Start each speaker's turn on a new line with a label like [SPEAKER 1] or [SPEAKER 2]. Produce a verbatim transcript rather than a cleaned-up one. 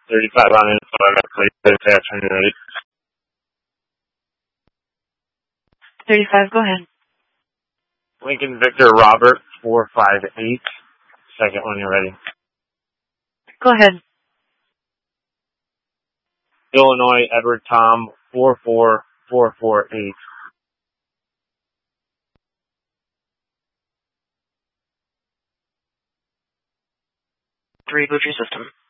[SPEAKER 1] thirty-five on info. I got plate this afternoon ready.
[SPEAKER 2] thirty-five, go ahead.
[SPEAKER 1] Lincoln Victor Robert, four five eight. Second when you're ready.
[SPEAKER 2] Go ahead.
[SPEAKER 1] Illinois Edward Tom, four four four four eight.
[SPEAKER 2] Reboot your system.